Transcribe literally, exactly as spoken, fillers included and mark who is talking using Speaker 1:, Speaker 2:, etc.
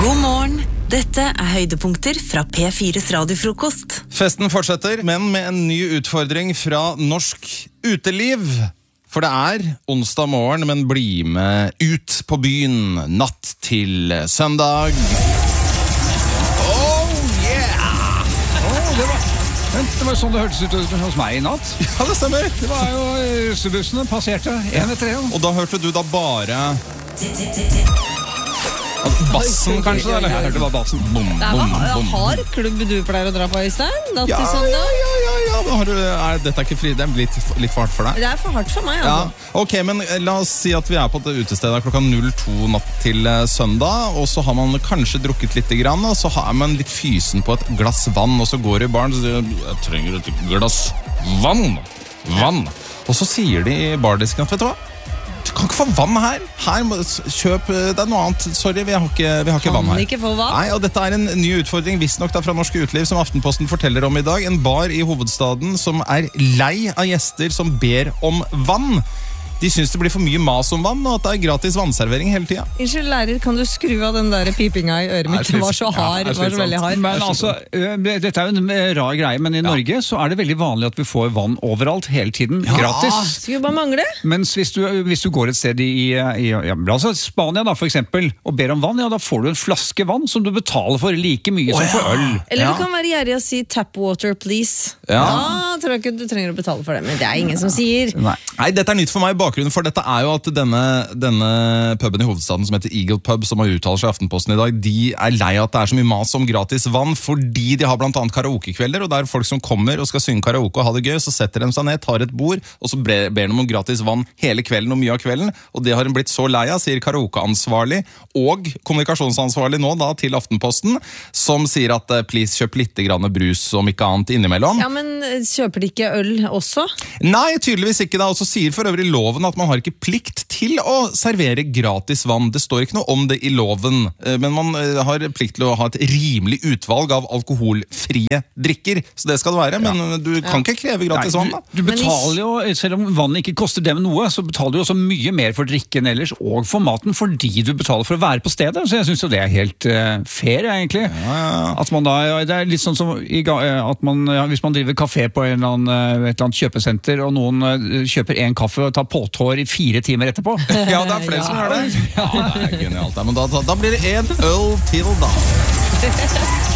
Speaker 1: God morgen, dette er høydepunkter fra P fires radiofrokost.
Speaker 2: Festen fortsetter, men med en ny utfordring fra norsk uteliv. For det er onsdag morgen, men bli med ut på byen natt til søndag. Oh yeah!
Speaker 3: Oh, det var... Det var sånn det hørtes ut hos meg i natt.
Speaker 2: Ja, det stemmer.
Speaker 3: Det var jo russebussene passerte en etter en.
Speaker 2: Og da hørte du da bare... Bassen kanskje, eller?
Speaker 3: Jeg hørte bare bassen.
Speaker 2: Bom,
Speaker 4: Det er
Speaker 2: bom,
Speaker 4: hva
Speaker 2: bom.
Speaker 4: har klubb du pleier å dra på, Øystein? Natt
Speaker 2: Ja,
Speaker 4: til
Speaker 2: ja,
Speaker 4: søndag?
Speaker 2: ja, ja, ja. Men har du, er, dette er ikke fri, det er litt, litt for hardt for deg.
Speaker 4: Det er for hardt for meg,
Speaker 2: Ja,
Speaker 4: altså.
Speaker 2: ok, men la oss si at vi er på et utested klokka null to natt til eh, søndag, og så har man kanskje drukket litt grann, og så har man litt fysen på et glass vann, og så går det i baren, og så sier de, jeg trenger et glass vann, vann. Og så sier de i bardisken at, vet du hva? Du kan ikke få vann her. Her må, kjøp, det er noe annet. Sorry, vi har ikke, vi har ikke
Speaker 4: Kan
Speaker 2: vann her.
Speaker 4: ikke få vann?
Speaker 2: Nei, og dette er en ny utfordring, visst nok da fra Norsk Uteliv, som Aftenposten forteller om i dag. En bar i hovedstaden som er lei av gjester som ber om vann. De synes det blir for mye mas om vann, og at det er gratis vannservering hele tiden.
Speaker 4: Unnskyld, lærer, kan du skru av den der pipinga i øret mitt?
Speaker 2: Nei,
Speaker 4: Den var så hard,
Speaker 2: ja, det er
Speaker 4: var så veldig hard.
Speaker 3: Men altså, ø, dette er jo en rar greie, men i Norge så er det veldig vanlig at vi får vann overalt, hele tiden, gratis.
Speaker 4: Skulle bare mangle.
Speaker 3: Mens hvis du, hvis du går et sted i, i ja, altså Spania da, for eksempel, og ber om vann, ja, da får du en flaske vann som du betaler for like mye som for øl.
Speaker 4: Eller
Speaker 2: Ja.
Speaker 4: du kan være gjerrig og si tap water, please.
Speaker 2: Ja.
Speaker 4: Da tror jeg ikke du trenger å betale for det, men det er ingen som sier.
Speaker 3: Nei.
Speaker 2: Nei, dette er nytt for meg. Bakgrunnen for dette er jo at denne, denne puben i hovedstaden som heter Eagle Pub, som har uttalt seg i Aftenposten i dag, de er lei at det er så mye mas om gratis vann, fordi de har blant annet karaokekvelder, og der folk som kommer og skal synge karaoke og ha det gøy, så setter de seg ned, tar et bord, og så ber de om gratis vann hele kvelden og mye av kvelden, og det har de blitt så lei av, sier karaokeansvarlig og kommunikasjonsansvarlig nå da til Aftenposten, som sier at please kjøp litt grann brus om ikke annet innimellom.
Speaker 4: Ja, men kjøper de ikke øl også?
Speaker 2: Nei, tydeligvis ikke da, og så sier for øvrig loven at man har ikke plikt til å servere gratis vann. Det står ikke noe om det i loven, men man har plikt til å ha et rimelig utvalg av alkoholfrie drikker, så det skal det være, men du kan ikke kreve gratis vann da.
Speaker 3: Du, du betaler jo, selv om vannet ikke koster dem noe, så betaler du også mye mer for drikken ellers, og for maten, fordi du betaler for å være på stedet, så jeg synes jo det er helt uh, fair, egentlig.
Speaker 2: Ja, ja.
Speaker 3: At man da, det er litt sånn som i, at man, ja, hvis man driver kafé på en eller annen, et eller annet kjøpesenter, og noen uh, kjøper en kaffe og tar påtår i fire timer etterpå.
Speaker 2: Ja, det er flere som gjør det. Ja, det er genialt. Men da, da, da blir det en øl til da.